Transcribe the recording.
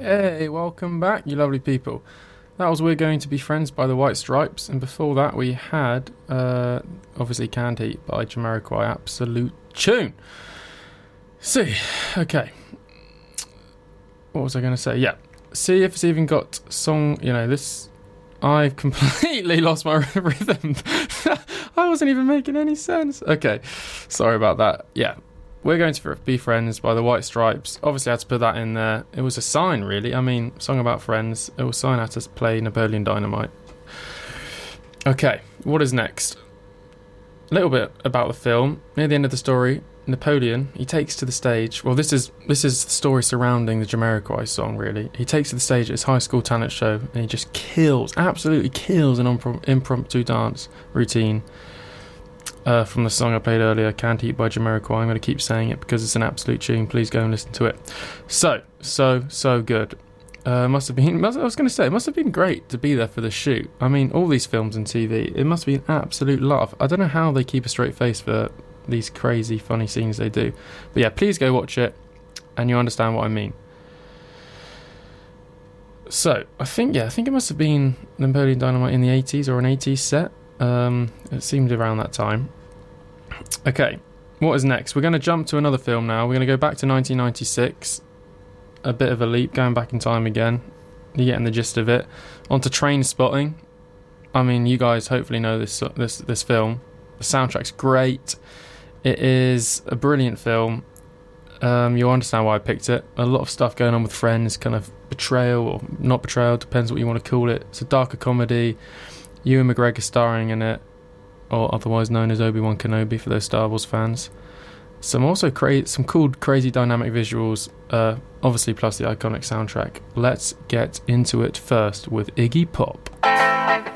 Hey, welcome back, you lovely people. That was We're Going to Be Friends by the White Stripes, and before that we had, obviously, Canned Heat by Jamiroquai. Absolute tune. See, okay. What was I going to say? Yeah. See if it's even got song, this... I've completely lost my rhythm. I wasn't even making any sense. Okay, sorry about that. Yeah. We're Going to Be Friends by the White Stripes. Obviously, I had to put that in there. It was a sign, really. I mean, song about friends. It was a sign I had to play Napoleon Dynamite. Okay, what is next? A little bit about the film. Near the end of the story, Napoleon, he takes to the stage. Well, this is the story surrounding the Jamiroquai song, really. He takes to the stage at his high school talent show, and he just absolutely kills an impromptu dance routine. From the song I played earlier, Canned Heat by Jamiroquai. I'm going to keep saying it because it's an absolute tune. Please go and listen to it. So good. It must have been great to be there for the shoot. I mean, all these films and TV, it must be an absolute laugh. I don't know how they keep a straight face for these crazy, funny scenes they do. But yeah, please go watch it and you understand what I mean. So, I think it must have been Napoleon Dynamite in the 80s or an 80s set. It seemed around that time. Okay, what is next? We're going to jump to another film now. We're going to go back to 1996. A bit of a leap, going back in time again. You're getting the gist of it. On to Trainspotting. I mean, you guys hopefully know this film. The soundtrack's great. It is a brilliant film. You'll understand why I picked it. A lot of stuff going on with friends, kind of betrayal or not betrayal, depends what you want to call it. It's a darker comedy. Ewan McGregor starring in it, or otherwise known as Obi-Wan Kenobi for those Star Wars fans. Some cool, crazy dynamic visuals, obviously plus the iconic soundtrack. Let's get into it first with Iggy Pop.